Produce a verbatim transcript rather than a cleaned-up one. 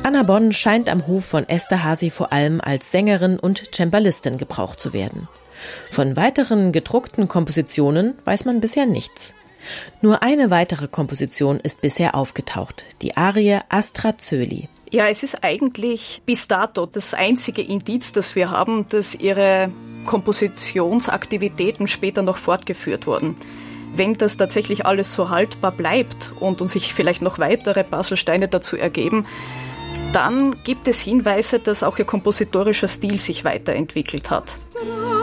Anna Bonn scheint am Hof von Esterházy vor allem als Sängerin und Cembalistin gebraucht zu werden. Von weiteren gedruckten Kompositionen weiß man bisher nichts. Nur eine weitere Komposition ist bisher aufgetaucht, die Arie Astra Zöli. Ja, es ist eigentlich bis dato das einzige Indiz, das wir haben, dass ihre Kompositionsaktivitäten später noch fortgeführt wurden. Wenn das tatsächlich alles so haltbar bleibt und uns sich vielleicht noch weitere Puzzlesteine dazu ergeben, dann gibt es Hinweise, dass auch ihr kompositorischer Stil sich weiterentwickelt hat.